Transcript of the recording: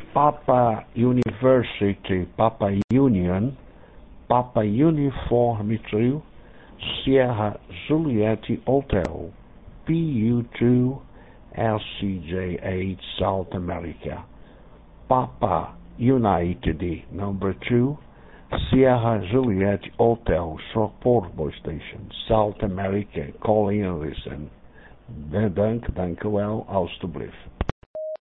Papa University, Papa Union, Papa Uniform 2, Sierra Juliet Hotel, PU2, LCJ8, South America. Papa United, number 2, Sierra Juliet Hotel, Shroport Station, South America, Colin Listen. Dank u wel, alstublieft.